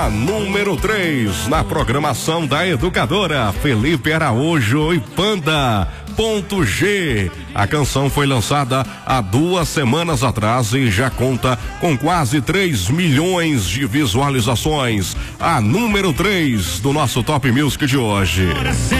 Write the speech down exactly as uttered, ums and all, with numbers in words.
A número três na programação da educadora Felipe Araújo e Panda. Ponto G. A canção foi lançada há duas semanas atrás e já conta com quase três milhões de visualizações. A número três do nosso Top Music de hoje.